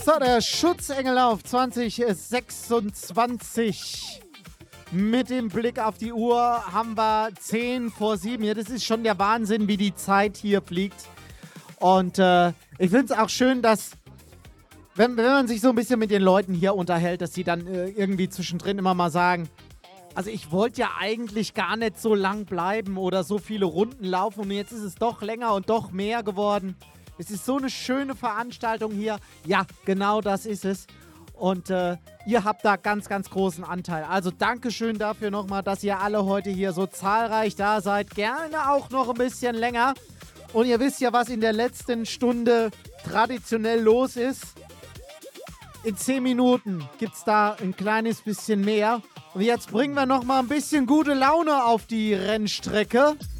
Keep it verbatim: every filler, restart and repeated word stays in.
So, der Schutzengellauf zwanzig sechsundzwanzig. Mit dem Blick auf die Uhr haben wir zehn vor sieben. Ja, das ist schon der Wahnsinn, wie die Zeit hier fliegt. Und äh, ich finde es auch schön, dass, wenn, wenn man sich so ein bisschen mit den Leuten hier unterhält, dass sie dann äh, irgendwie zwischendrin immer mal sagen, also ich wollte ja eigentlich gar nicht so lang bleiben oder so viele Runden laufen und jetzt ist es doch länger und doch mehr geworden. Es ist so eine schöne Veranstaltung hier. Ja, genau das ist es. Und äh, ihr habt da ganz, ganz großen Anteil. Also Dankeschön dafür nochmal, dass ihr alle heute hier so zahlreich da seid. Gerne auch noch ein bisschen länger. Und ihr wisst ja, was in der letzten Stunde traditionell los ist. In zehn Minuten gibt es da ein kleines bisschen mehr. Und jetzt bringen wir nochmal ein bisschen gute Laune auf die Rennstrecke.